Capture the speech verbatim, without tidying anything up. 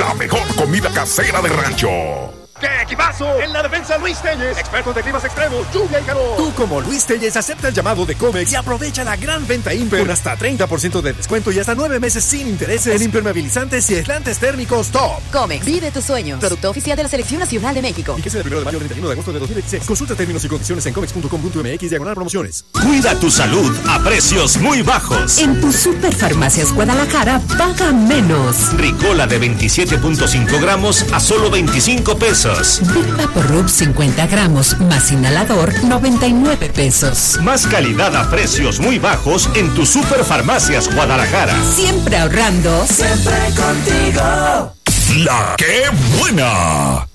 la mejor comida casera de rancho. ¡Qué equipazo! En la defensa, Luis Telles, expertos de climas extremos, lluvia y calor. Tú, como Luis Telles, acepta el llamado de Comex y aprovecha la gran venta Imper con hasta treinta por ciento de descuento y hasta nueve meses sin intereses en impermeabilizantes y aislantes térmicos Top. Comex, vive tus sueños. Producto oficial de la Selección Nacional de México. Fíjese del primero de mayo al treinta y uno de agosto de dos mil veintiséis. Consulta términos y condiciones en comex punto com punto m x diagonal promociones. Cuida tu salud a precios muy bajos. En tu Superfarmacias Guadalajara, paga menos. Ricola de veintisiete punto cinco gramos a solo veinticinco pesos. Por Rub cincuenta gramos más inhalador, noventa y nueve pesos. Más calidad a precios muy bajos en tu Superfarmacias Guadalajara. Siempre ahorrando. Siempre contigo. La que buena.